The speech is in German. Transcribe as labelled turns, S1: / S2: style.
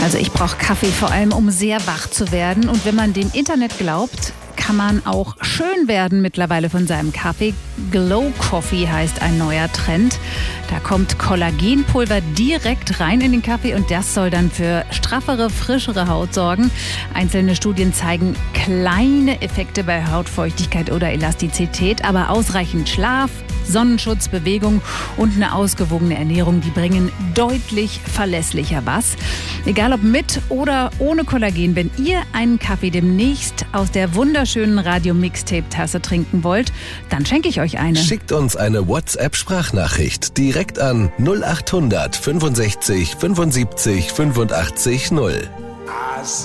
S1: Also ich brauche Kaffee vor allem, um sehr wach zu werden. Und wenn man dem Internet glaubt, kann man auch schön werden mittlerweile von seinem Kaffee. Glow Coffee heißt ein neuer Trend. Da kommt Kollagenpulver direkt rein in den Kaffee und das soll dann für straffere, frischere Haut sorgen. Einzelne Studien zeigen kleine Effekte bei Hautfeuchtigkeit oder Elastizität, aber ausreichend Schlaf, Sonnenschutz, Bewegung und eine ausgewogene Ernährung, die bringen deutlich verlässlicher was. Egal ob mit oder ohne Kollagen, wenn ihr einen Kaffee demnächst aus der wunderschönen Radio-Mixtape-Tasse trinken wollt, dann schenke ich euch eine.
S2: Schickt uns eine WhatsApp-Sprachnachricht direkt an 0800 65 75 85 0.